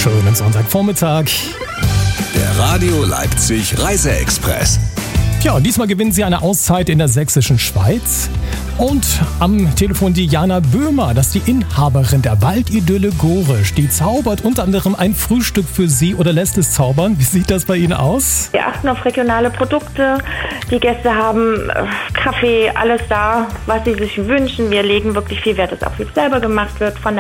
Schönen Sonntagvormittag. Der Radio Leipzig Reise-Express. Ja, und diesmal gewinnen Sie eine Auszeit in der sächsischen Schweiz. Und am Telefon die Jana Böhmer, das ist die Inhaberin der Waldidylle Gorisch. Die zaubert unter anderem ein Frühstück für Sie oder lässt es zaubern. Wie sieht das bei Ihnen aus? Wir achten auf regionale Produkte. Die Gäste haben Kaffee, alles da, was sie sich wünschen. Wir legen wirklich viel Wert, dass auch viel selber gemacht wird von der